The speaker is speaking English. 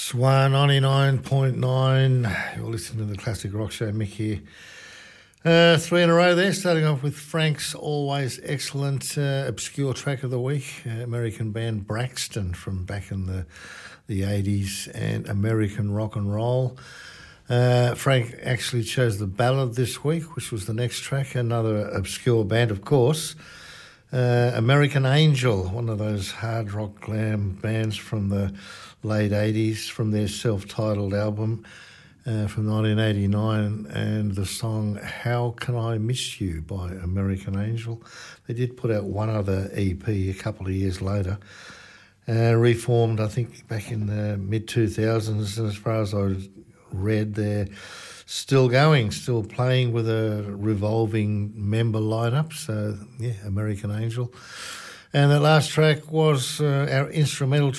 Swan 99.9. You're listening to the Classic Rock Show. Mick here. Three in a row there, starting off with Frank's always excellent obscure track of the week, American band Braxton from back in the 80s and American rock and roll. Frank actually chose the ballad this week, which was the next track, another obscure band, of course. American Angel, one of those hard rock glam bands from the late 80s, from their self-titled album from 1989, and the song How Can I Miss You by American Angel. They did put out one other EP a couple of years later, reformed, I think, back in the mid-2000s, and as far as I read, they're still going, still playing with a revolving member lineup. So, yeah, American Angel. And that last track was our instrumental